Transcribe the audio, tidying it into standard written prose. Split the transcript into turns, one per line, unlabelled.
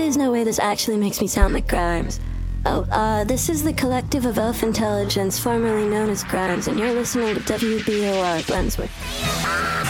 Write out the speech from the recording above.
There's no way this actually makes me sound like Grimes. This is the Collective of Elf Intelligence, formerly known as Grimes, and you're listening to WBOR Glensworth.